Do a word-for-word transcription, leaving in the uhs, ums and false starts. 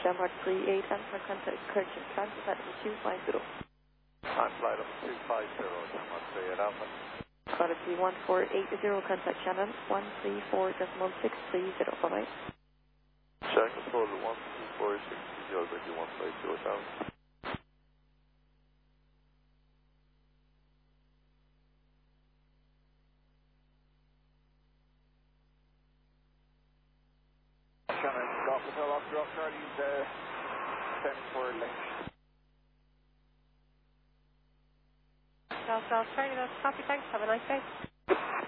Denmark three eight, answer contact correction, cancel at two five zero. On flight up two five zero, Denmark three eight Alpha. Quality one four eight zero, contact Shannon one three four decimal six three zero, bye-bye. Check control one two four six zero, one five zero seven. Shannon, got the tail off, drop Charlie's uh, ten for length. South South Charlie, that's copy, thanks, have a nice day.